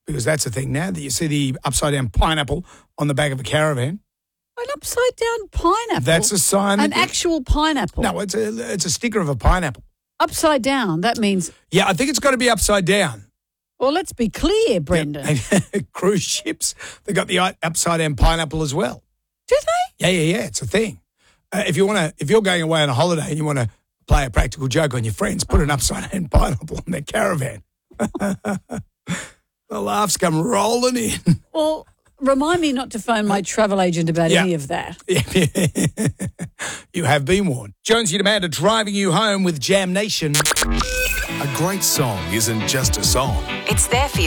because that's the thing now that you see the upside-down pineapple on the back of a caravan. An upside-down pineapple? That's a sign. An actual pineapple? No, it's a sticker of a pineapple. Upside down, that means... Yeah, I think it's got to be upside down. Well, let's be clear, Brendan. Yeah. Cruise ships, they got the upside-down pineapple as well. Do they? Yeah. It's a thing. If you're going away on a holiday and you want to play a practical joke on your friends, put an upside-down pineapple on their caravan. The laughs come rolling in. Well, remind me not to phone my travel agent about any of that. Yeah. You have been warned. Jonesy and Amanda driving you home with Jam Nation. A great song isn't just a song. It's there for you.